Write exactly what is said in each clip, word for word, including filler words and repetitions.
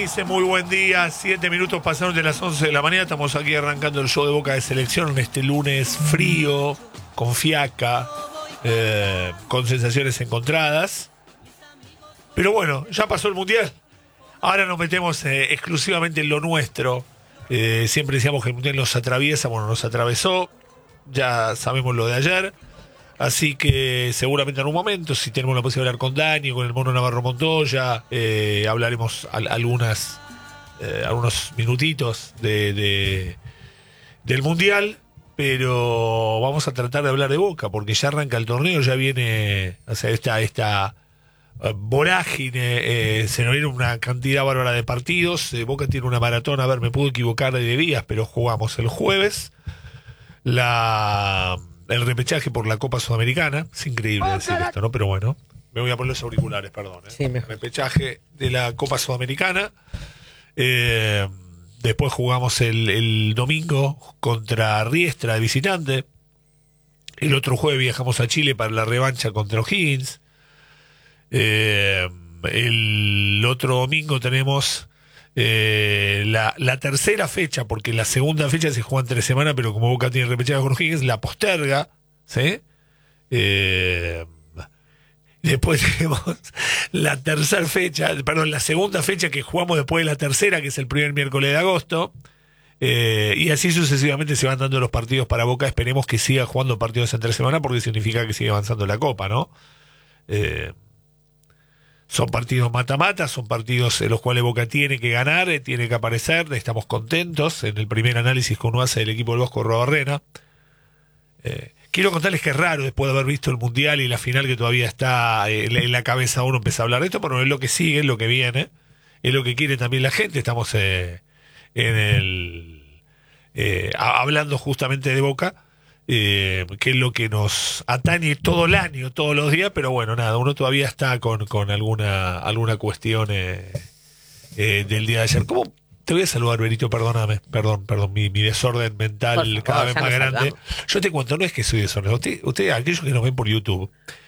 dice? Muy buen día. Siete minutos pasaron de las once de la mañana. Estamos aquí arrancando el show de Boca de Selección en este lunes frío, con fiaca, eh, con sensaciones encontradas. Pero bueno, ya pasó el Mundial. Ahora nos metemos eh, exclusivamente en lo nuestro. Eh, siempre decíamos que el Mundial nos atraviesa. Bueno, nos atravesó. Ya sabemos lo de ayer. Así que seguramente en un momento, si tenemos la posibilidad de hablar con Dani o con el Mono Navarro Montoya, eh, hablaremos al, algunas, eh, algunos minutitos de, de, del Mundial, pero vamos a tratar de hablar de Boca, porque ya arranca el torneo, ya viene, o sea, esta, esta uh, vorágine, eh, se nos viene una cantidad bárbara de partidos. eh, Boca tiene una maratón, a ver, me puedo equivocar de días, pero jugamos el jueves, la... el repechaje por la Copa Sudamericana. Es increíble oh, decir esto, ¿no? Pero bueno, me voy a poner los auriculares, perdón. ¿eh? Sí, mejor. Repechaje de la Copa Sudamericana. Eh, después jugamos el, el domingo contra Riestra de visitante. El otro jueves viajamos a Chile para la revancha contra O'Higgins. Eh, el otro domingo tenemos Eh, la, la tercera fecha, porque la segunda fecha se juega en tres semanas, pero como Boca tiene repechaje con O'Higgins, la posterga, ¿sí? Eh, después tenemos la tercera fecha, perdón, la segunda fecha que jugamos después de la tercera, que es el primer miércoles de agosto, eh, y así sucesivamente se van dando los partidos para Boca. Esperemos que siga jugando partidos en tres semanas, porque significa que sigue avanzando la Copa, ¿no? Eh, Son partidos mata-mata, son partidos en los cuales Boca tiene que ganar, eh, tiene que aparecer. Estamos contentos en el primer análisis que uno hace del equipo del Bosco Robarrena. Eh, quiero contarles que es raro, después de haber visto el Mundial y la final que todavía está eh, en la cabeza, uno empieza a hablar de esto, pero es lo que sigue, es lo que viene, es lo que quiere también la gente. Estamos eh, en el eh, a, hablando justamente de Boca. Eh, que es lo que nos atañe todo el año, todos los días, pero bueno, nada, uno todavía está con, con alguna alguna cuestión eh, eh, del día de ayer. ¿Cómo? Te voy a saludar, Benito, perdóname, perdón, perdón, mi, mi desorden mental favor, cada vez más grande. Saludamos. Yo te cuento, no es que soy desordenado, ustedes, usted, aquellos que nos ven por YouTube,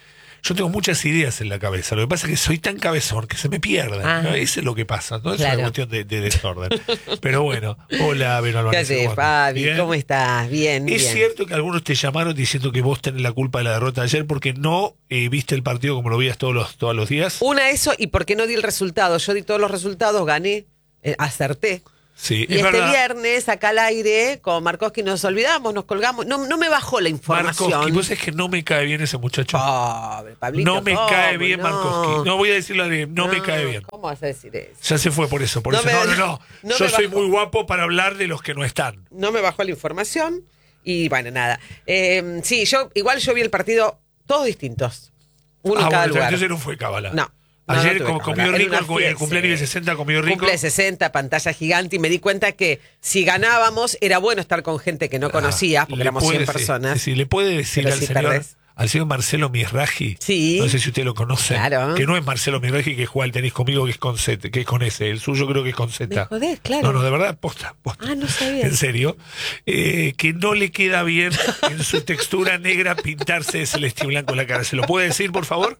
yo tengo muchas ideas en la cabeza. Lo que pasa es que soy tan cabezón que se me pierden. ¿no? Eso es lo que pasa. No es claro. Una cuestión de, de desorden. Pero bueno, hola, Beno Albanese. ¿Qué haces, Fabi? ¿Bien? ¿Cómo estás? Bien, Es bien. cierto que algunos te llamaron diciendo que vos tenés la culpa de la derrota de ayer porque no eh, viste el partido como lo veías todos los, todos los días. Una, eso, y porque no di el resultado. Yo di todos los resultados, gané, eh, acerté. Sí, y es este verdad. viernes, acá al aire, con Markovsky nos olvidamos, nos colgamos. No, no me bajó la información. Markovsky, vos es que no me cae bien ese muchacho. Pobre, Pablito, no me ¿cómo? cae bien no. Markovsky. No voy a decirlo bien, no, no me cae bien. ¿Cómo vas a decir eso? Ya se fue por eso, por no eso. Me, no, no, no. no Yo soy bajó. muy guapo para hablar de los que no están. No me bajó la información y bueno, nada. Eh, sí, yo igual yo vi el partido todos distintos. Uno ah, en cada bueno, lugar. entonces no fue cábala. No. Ayer no, no comió rico, el, el cumpleaños de sesenta comió rico. Cumple sesenta, pantalla gigante, y me di cuenta que si ganábamos era bueno estar con gente que no conocía, porque ah, éramos puede, cien personas. Sí, sí, le puede decir al si señor, perdés. al señor Marcelo Mizrahi, sí. no sé si usted lo conoce, claro. que no es Marcelo Mizrahi que juega al tenis conmigo, que es con Z, que es con S, el suyo creo que es con Z. ¿Me jodés? Claro. No, no, de verdad, posta, posta. Ah, no sabía. En serio, eh, que no le queda bien en su textura negra pintarse de celeste y blanco en la cara. ¿Se lo puede decir, por favor?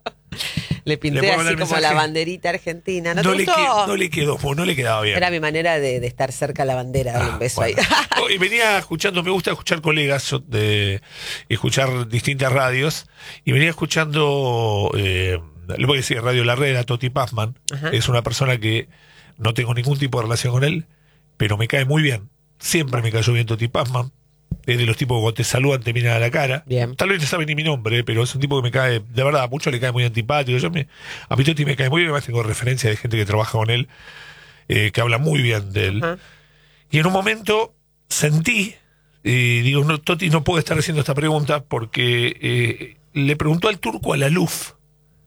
Le pinté ¿Le así como mensaje? la banderita argentina. ¿No, no, te le gustó? que, no le quedó, no le quedaba bien. Era mi manera de, de estar cerca a la bandera, darle ah, un beso bueno. ahí. Y venía escuchando, me gusta escuchar colegas, de escuchar distintas radios, y venía escuchando, eh, le voy a decir, Radio La Red, a Toti Pazman. Ajá. Es una persona que no tengo ningún tipo de relación con él, pero me cae muy bien. Siempre me cayó bien Toti Pazman. Es de los tipos que cuando te saludan te miran a la cara. Bien. Tal vez no sabe ni mi nombre, pero es un tipo que me cae, de verdad, a muchos le cae muy antipático. Yo me, a mí Toti me cae muy bien, además tengo referencia de gente que trabaja con él, eh, que habla muy bien de él. Uh-huh. Y en un momento sentí, y digo, no, Toti no puede estar haciendo esta pregunta porque eh, le preguntó al turco Alaluf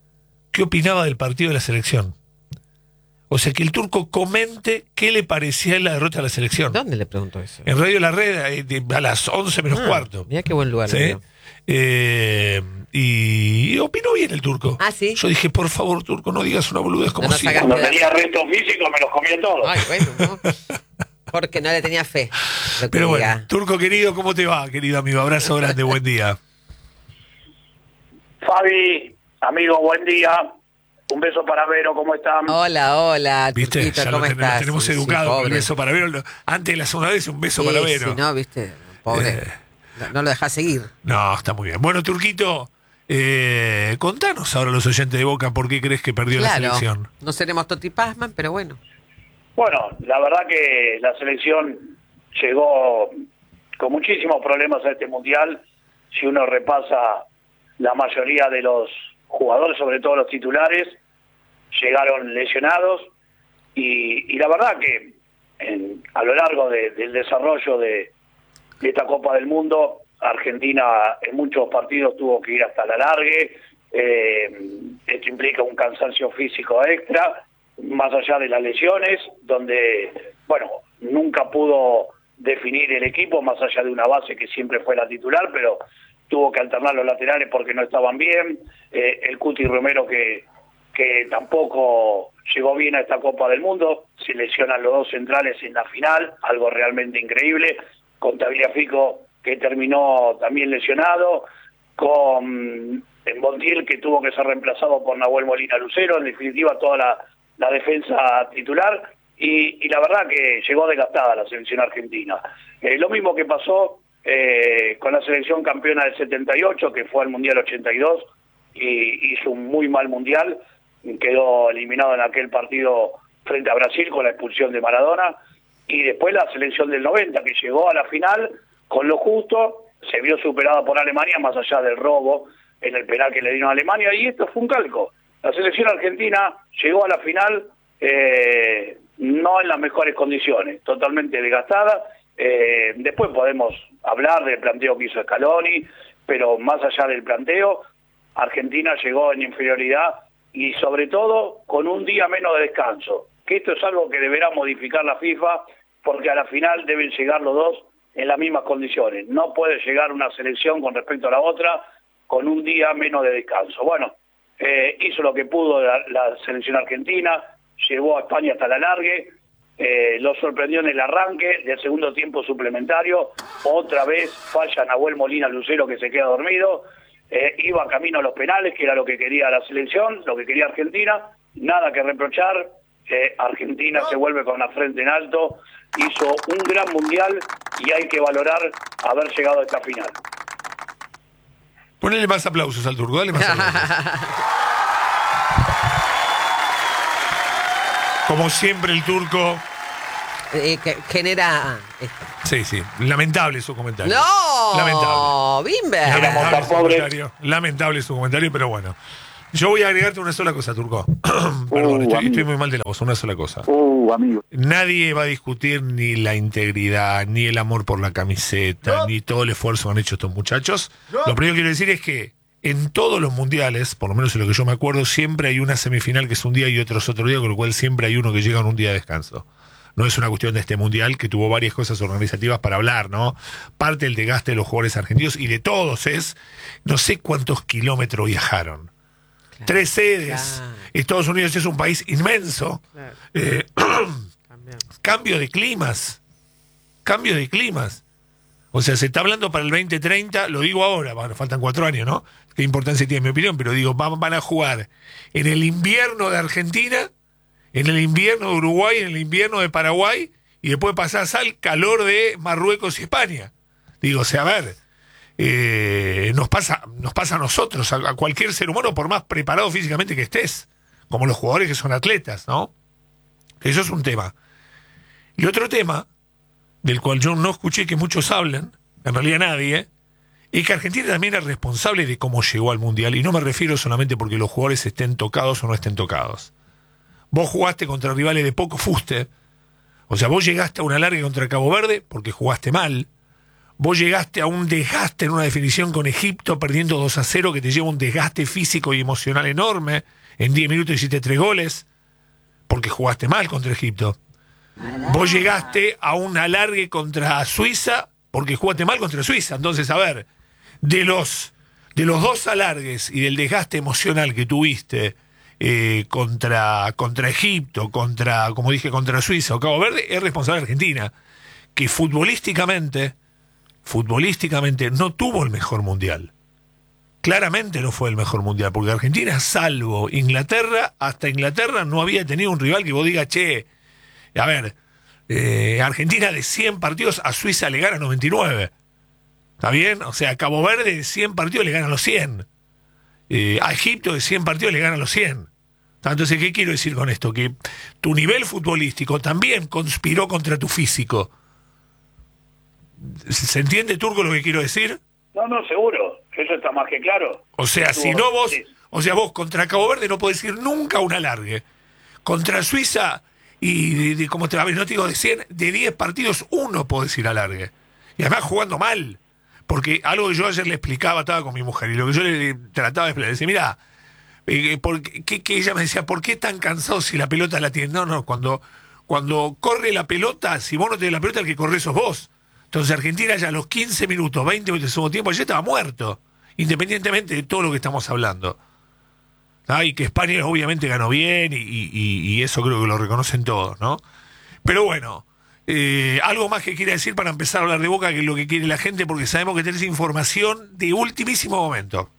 qué opinaba del partido de la selección. O sea, que el turco comente qué le parecía la derrota de la selección. ¿Dónde le preguntó eso? En Radio La Red, a las once menos ah, cuarto. Mira qué buen lugar. ¿Sí? Eh, y, y opinó bien el turco. Ah, sí. Yo dije, por favor, turco, no digas una boludez como no si... Cuando tenía restos físicos me los comía todos. Ay, bueno, ¿no? Porque no le tenía fe. Pero bueno, diga. Turco querido, ¿cómo te va, querido amigo? Abrazo grande, buen día. Fabi, amigo, buen día. Un beso para Vero, ¿cómo están? Hola, hola, ¿Viste? Turquito, Ya ¿cómo lo, ten- lo estás? tenemos Sí, sí, educado con el pobre. beso para Vero. Antes de la segunda vez, un beso Sí, para Vero. sí, no, viste, pobre. Eh. No, no lo dejás seguir. No, está muy bien. Bueno, Turquito, eh, contanos ahora a los oyentes de Boca por qué crees que perdió la Claro, selección. no seremos Toti Pazman, pero bueno. Bueno, la verdad que la selección llegó con muchísimos problemas a este Mundial. Si uno repasa la mayoría de los jugadores, sobre todo los titulares, llegaron lesionados y, y la verdad que en, a lo largo de, del desarrollo de, de esta Copa del Mundo, Argentina en muchos partidos tuvo que ir hasta la largue. Eh, esto implica un cansancio físico extra, más allá de las lesiones, donde, bueno, nunca pudo definir el equipo, más allá de una base que siempre fue la titular, pero tuvo que alternar los laterales porque no estaban bien. Eh, el Cuti Romero que, que tampoco llegó bien a esta Copa del Mundo, se lesionan los dos centrales en la final, algo realmente increíble, con Tagliafico que terminó también lesionado, con Montiel que tuvo que ser reemplazado por Nahuel Molina Lucero, en definitiva toda la, la defensa titular, y, y la verdad que llegó desgastada la selección argentina. Eh, lo mismo que pasó eh, con la selección campeona del setenta y ocho, que fue al Mundial ochenta y dos, y hizo un muy mal Mundial, quedó eliminado en aquel partido frente a Brasil con la expulsión de Maradona, y después la selección del noventa, que llegó a la final con lo justo, se vio superada por Alemania, más allá del robo en el penal que le dieron a Alemania, y esto fue un calco. La selección argentina llegó a la final eh, no en las mejores condiciones, totalmente desgastada. Eh, después podemos hablar del planteo que hizo Scaloni, pero más allá del planteo, Argentina llegó en inferioridad y sobre todo con un día menos de descanso, que esto es algo que deberá modificar la FIFA, porque a la final deben llegar los dos en las mismas condiciones. No puede llegar una selección con respecto a la otra con un día menos de descanso. Bueno, eh, hizo lo que pudo la, la selección argentina, llevó a España hasta la largue, eh, lo sorprendió en el arranque del segundo tiempo suplementario, otra vez falla Nahuel Molina Lucero que se queda dormido, eh, iba camino a los penales, que era lo que quería la selección, lo que quería Argentina, nada que reprochar. Eh, Argentina se vuelve con la frente en alto, hizo un gran mundial y hay que valorar haber llegado a esta final. Ponele más aplausos al Turco, dale más aplausos. Como siempre el Turco. Eh, que genera esto. Sí, sí, lamentable su comentario. ¡No! Lamentable. ¡Bimber! Éramos Lamentable tan su pobres. comentario. Lamentable su comentario, pero bueno. Yo voy a agregarte una sola cosa, Turco. Perdón, Uh, estoy, amigo. estoy muy mal de la voz, una sola cosa. Uh, amigo. Nadie va a discutir ni la integridad, ni el amor por la camiseta, ni todo el esfuerzo que han hecho estos muchachos. Lo primero que quiero decir es que en todos los mundiales, por lo menos en lo que yo me acuerdo, siempre hay una semifinal que es un día y otro es otro día, con lo cual siempre hay uno que llega en un día de descanso. No es una cuestión de este mundial que tuvo varias cosas organizativas para hablar, ¿no? Parte del desgaste de los jugadores argentinos y de todos es, no sé cuántos kilómetros viajaron. Claro, Tres sedes. claro. Estados Unidos es un país inmenso. Claro. Eh, También. cambio de climas. Cambio de climas. O sea, se está hablando para el veinte treinta, lo digo ahora, bueno, faltan cuatro años, ¿no? Qué importancia tiene mi opinión, pero digo, van, van a jugar en el invierno de Argentina, en el invierno de Uruguay, en el invierno de Paraguay, y después pasás al calor de Marruecos y España. Digo, o sea, a ver, eh, nos pasa, nos pasa a nosotros, a, a cualquier ser humano, por más preparado físicamente que estés, como los jugadores que son atletas, ¿no? Eso es un tema. Y otro tema, del cual yo no escuché que muchos hablen, en realidad nadie, es que Argentina también es responsable de cómo llegó al Mundial, y no me refiero solamente porque los jugadores estén tocados o no estén tocados. Vos jugaste contra rivales de poco fuste, o sea, vos llegaste a una larga contra Cabo Verde porque jugaste mal, vos llegaste a un desgaste en una definición con Egipto perdiendo dos a cero que te lleva un desgaste físico y emocional enorme, en diez minutos hiciste tres goles porque jugaste mal contra Egipto. Vos llegaste a un alargue contra Suiza porque jugaste mal contra Suiza. Entonces, a ver, de los, de los dos alargues y del desgaste emocional que tuviste eh, contra, contra Egipto, contra, como dije, contra Suiza o Cabo Verde, es responsable Argentina, que futbolísticamente, futbolísticamente no tuvo el mejor mundial. claramente no fue el mejor mundial, porque Argentina, salvo Inglaterra, hasta Inglaterra no había tenido un rival que vos digas, che, a ver, eh, Argentina de cien partidos a Suiza le gana noventa y nueve. ¿Está bien? O sea, Cabo Verde de cien partidos le gana los cien. Eh, a Egipto de cien partidos le gana los cien. Entonces, ¿qué quiero decir con esto? Que tu nivel futbolístico también conspiró contra tu físico. ¿Se entiende, Turco, lo que quiero decir? No, no, seguro. Eso está más que claro. O sea, Estuvo, si no vos, sí. o sea, vos contra Cabo Verde no podés ir nunca a un alargue. Contra Suiza, y de, de, como te va a ver, no te digo de cien, de diez partidos, uno podés ir a alargue. Y además jugando mal. Porque algo que yo ayer le explicaba, estaba con mi mujer, y lo que yo le trataba de explicar, le decía, mira, eh, ¿por qué, que ella me decía, ¿por qué tan cansado si la pelota la tiene? No, no, cuando, cuando corre la pelota, si vos no tenés la pelota, el que corre sos vos. Entonces Argentina ya a los quince minutos, veinte minutos de segundo tiempo, ya estaba muerto, independientemente de todo lo que estamos hablando. ¿Ah? Y que España obviamente ganó bien, y, y, y eso creo que lo reconocen todos, ¿no? Pero bueno, eh, algo más que quiera decir para empezar a hablar de Boca, que es lo que quiere la gente, porque sabemos que tenés información de ultimísimo momento.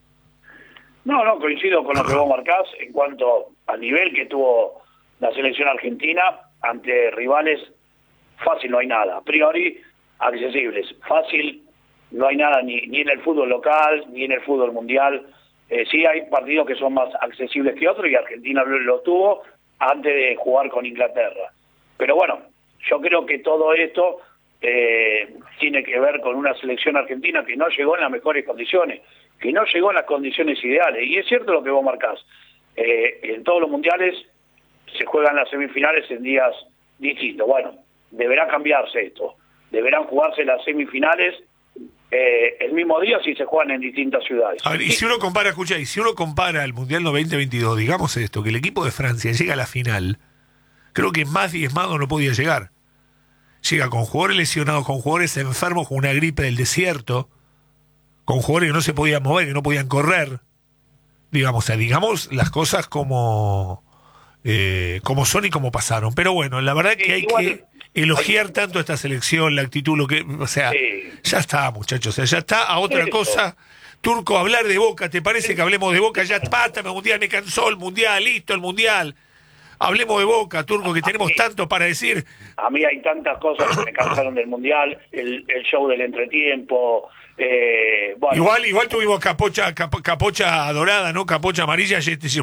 No, no, coincido con lo que vos marcás en cuanto al nivel que tuvo la selección argentina ante rivales. Fácil no hay nada, a priori accesibles. Fácil no hay nada ni, ni en el fútbol local, ni en el fútbol mundial. Eh, sí hay partidos que son más accesibles que otros, y Argentina lo, lo tuvo antes de jugar con Inglaterra. Pero bueno, yo creo que todo esto eh, tiene que ver con una selección argentina que no llegó en las mejores condiciones, que no llegó en las condiciones ideales. Y es cierto lo que vos marcás. Eh, en todos los mundiales se juegan las semifinales en días distintos. Bueno, deberá cambiarse esto. Deberán jugarse las semifinales eh, el mismo día si se juegan en distintas ciudades. A ver, y si uno compara, escucha, y si uno compara el Mundial veinte veintidós, digamos esto, que el equipo de Francia llega a la final, creo que más diezmado no podía llegar. Llega con jugadores lesionados, con jugadores enfermos, con una gripe del desierto, con jugadores que no se podían mover, que no podían correr. Digamos, o sea, digamos las cosas como, eh, como son y como pasaron. Pero bueno, la verdad que hay Igual, que elogiar tanto a esta selección, la actitud, lo que, o sea, sí. ya está, muchachos, o sea, ya está. A otra Eso. cosa, Turco, hablar de Boca, ¿te parece que hablemos de Boca? Ya pata, el mundial, me cansó el mundial, listo el mundial. Hablemos de Boca, Turco, que tenemos tanto para decir. A mí hay tantas cosas que me cansaron del mundial, el, el show del entretiempo. Eh, bueno. Igual, igual tuvimos capocha, cap, capocha dorada, ¿no? Capocha amarilla,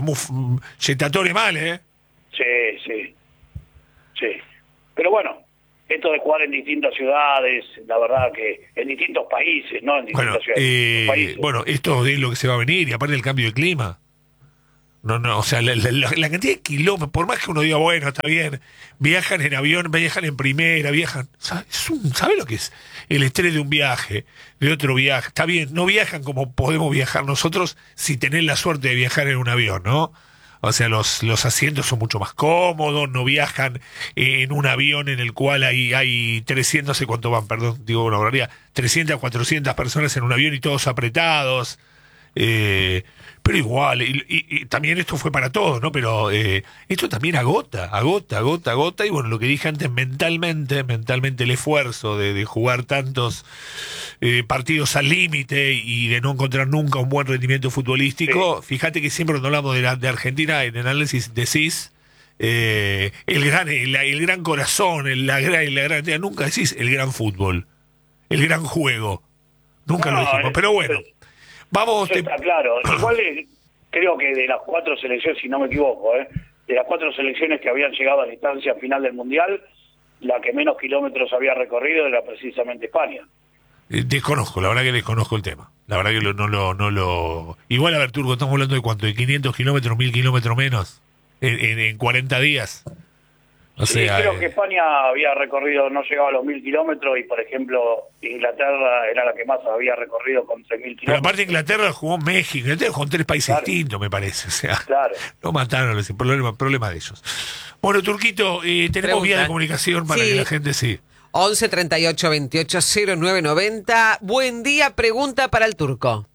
yetatore mal, ¿eh? Sí, sí, sí. Pero bueno, esto de jugar en distintas ciudades, la verdad que en distintos países, no en distintas Bueno, ciudades. eh, países. bueno, esto es lo que se va a venir, y aparte del cambio de clima. No, no, o sea, la, la, la cantidad de kilómetros, por más que uno diga, bueno, está bien, viajan en avión, viajan en primera, viajan, ¿sabes ¿sabe lo que es el estrés de un viaje, de otro viaje? Está bien, no viajan como podemos viajar nosotros si tenés la suerte de viajar en un avión, ¿no? O sea, los, los asientos son mucho más cómodos, no viajan en un avión en el cual hay, hay trescientos, no sé cuánto van, perdón, digo una barbaridad, trescientas, cuatrocientas personas en un avión y todos apretados. Eh, pero igual, y, y, y también esto fue para todos, ¿no? Pero eh, esto también agota, agota, agota, agota, y bueno, lo que dije antes, mentalmente, mentalmente el esfuerzo de, de jugar tantos eh, partidos al límite y de no encontrar nunca un buen rendimiento futbolístico. Sí. Fíjate que siempre cuando hablamos de, la, de Argentina, en el análisis decís eh, el gran el, el gran corazón, el, la, la gran, nunca decís el gran fútbol, el gran juego, nunca no, lo dijimos, pero bueno. Vamos, te... está claro. Igual eh, creo que de las cuatro selecciones, si no me equivoco, eh, de las cuatro selecciones que habían llegado a la instancia final del Mundial, la que menos kilómetros había recorrido era precisamente España. Eh, desconozco, la verdad que desconozco el tema. La verdad que lo, no lo... no lo Igual, a ver, Turco, estamos hablando de cuánto, de quinientos kilómetros, mil kilómetros menos, en, en, en cuarenta días. O sí, sea, creo eh... que España había recorrido, no llegaba a los mil kilómetros, y por ejemplo Inglaterra era la que más había recorrido con tres mil kilómetros. Pero aparte Inglaterra jugó México, Inglaterra jugó en tres países claro. distintos, me parece. O sea, claro. No mataron, ese problema, problema de ellos. Bueno, Turquito, eh, tenemos vía de comunicación para sí. que la gente sí. once treinta y ocho veintiocho cero nueve noventa. Buen día, pregunta para el Turco.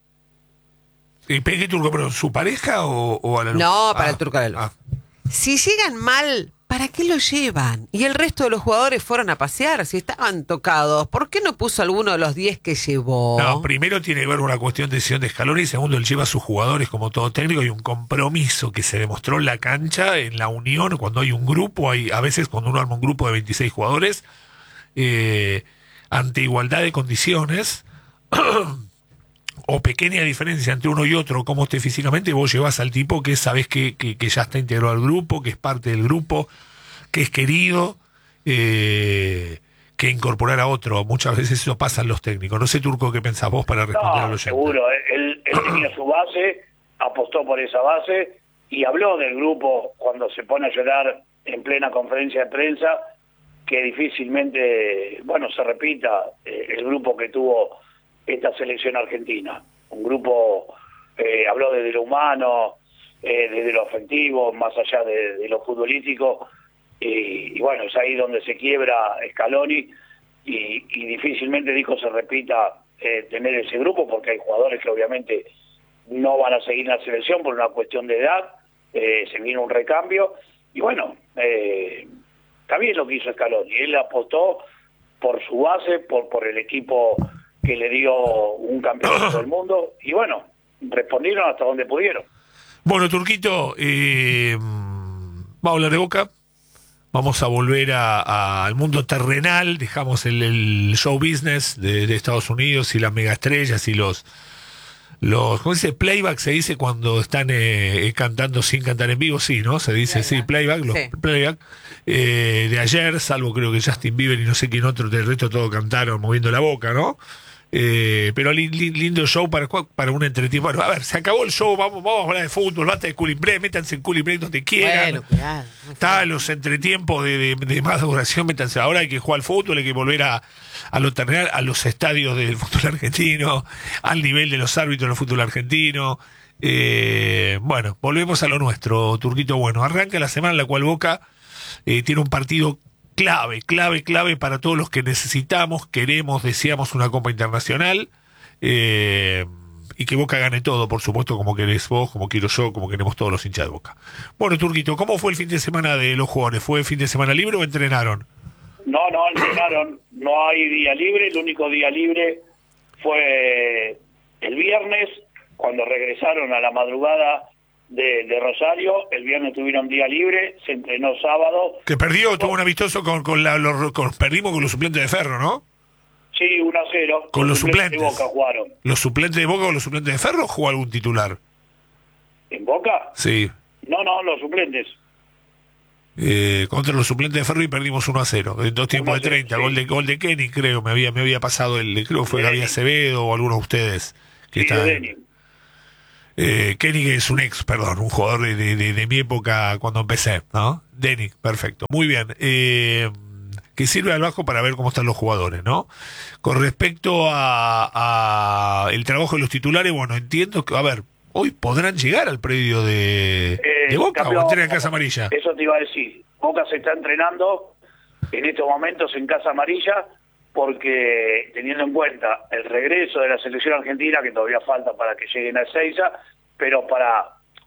¿Y qué Turco, pero su pareja o, o a la luz? No, para ah, el Turco a la luz. Ah. Si llegan mal ¿para qué lo llevan? Y el resto de los jugadores fueron a pasear, si estaban tocados. ¿Por qué no puso alguno de los diez que llevó? No, primero tiene que ver una cuestión de decisión de Scaloni, y segundo, él lleva a sus jugadores como todo técnico, y un compromiso que se demostró en la cancha, en la unión, cuando hay un grupo, hay a veces cuando uno arma un grupo de veintiséis jugadores, eh, ante igualdad de condiciones, o pequeña diferencia entre uno y otro, cómo esté físicamente, vos llevas al tipo que sabés que, que, que ya está integrado al grupo, que es parte del grupo, que es querido, eh, que incorporar a otro. Muchas veces eso pasa en los técnicos. No sé, Turco, qué pensás vos para responder no, a los seguro, él, él tenía su base, apostó por esa base y habló del grupo cuando se pone a llorar en plena conferencia de prensa, que difícilmente, bueno, se repita eh, el grupo que tuvo esta selección argentina. Un grupo, eh, habló desde lo humano, eh, desde lo afectivo, más allá de, de lo futbolístico, y, y bueno, es ahí donde se quiebra Scaloni, y, y difícilmente, dijo, se repita eh, tener ese grupo, porque hay jugadores que obviamente no van a seguir en la selección por una cuestión de edad, eh, se viene un recambio, y bueno, eh, está bien lo que hizo Scaloni, él apostó por su base, por, por el equipo que le dio un campeonato del mundo, y bueno, respondieron hasta donde pudieron. Bueno, Turquito, eh, vamos a hablar de Boca, vamos a volver a, a, al mundo terrenal, dejamos el, el show business de, de Estados Unidos y las megaestrellas y los, los ¿cómo se dice? Playback se dice cuando están eh, cantando sin cantar en vivo, sí, ¿no? Se dice, playback. sí, playback, los sí. playback eh, de ayer, salvo creo que Justin Bieber y no sé quién otro, del resto todos cantaron moviendo la boca, ¿no? Eh, pero li, li, lindo show para, para un entretiempo. Bueno, a ver, se acabó el show, vamos, vamos a hablar de fútbol, basta de Cooling Break, métanse en Cooling Break donde quieran. Bueno, cuidado. Está los entretiempos de, de, de más duración, métanse. Ahora hay que jugar al fútbol, hay que volver a, a lo terrenal, a los estadios del fútbol argentino, al nivel de los árbitros del fútbol argentino. Eh, bueno, volvemos a lo nuestro, Turquito. Bueno, arranca la semana en la cual Boca eh, tiene un partido clave, clave, clave para todos los que necesitamos, queremos, deseamos una Copa Internacional, eh, y que Boca gane todo, por supuesto, como querés vos, como quiero yo, como queremos todos los hinchas de Boca. Bueno, Turquito, ¿cómo fue el fin de semana de los jugadores? ¿Fue fin de semana libre o entrenaron? No, no, entrenaron, no hay día libre, el único día libre fue el viernes, cuando regresaron a la madrugada De, de Rosario. El viernes tuvieron día libre, se entrenó sábado. Que perdió, tuvo un amistoso con, con, la, los, con perdimos con los suplentes de Ferro, ¿no? Sí, uno a cero. Con los, los suplentes. De Boca jugaron. ¿Los suplentes de Boca o los suplentes de Ferro o jugó algún titular? ¿En Boca? Sí. No, no, los suplentes. Eh, contra los suplentes de Ferro y perdimos uno a cero. En dos tiempos de treinta. Sí. Gol de gol de Kenny, creo. Me había, me había pasado el. Creo que fue Gabriel Acevedo o algunos de ustedes. Que sí, están. Eh, Kenny es un ex, perdón, un jugador de, de, de mi época cuando empecé, ¿no? Denik, perfecto. Muy bien. Eh, que sirve al bajo para ver cómo están los jugadores, ¿no? Con respecto a, a el trabajo de los titulares, bueno, entiendo que, a ver, hoy podrán llegar al predio de, eh, de Boca cambio, o entrenan en Casa Amarilla. Eso te iba a decir. Boca se está entrenando en estos momentos en Casa Amarilla, porque teniendo en cuenta el regreso de la selección argentina, que todavía falta para que lleguen a Ezeiza, pero para